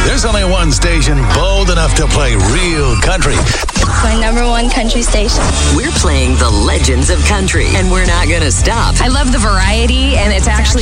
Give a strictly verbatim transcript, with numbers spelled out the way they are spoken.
There's only one station bold enough to play real country. My number one country station. We're playing the legends of country, and we're not going to stop. I love the variety, and it's actually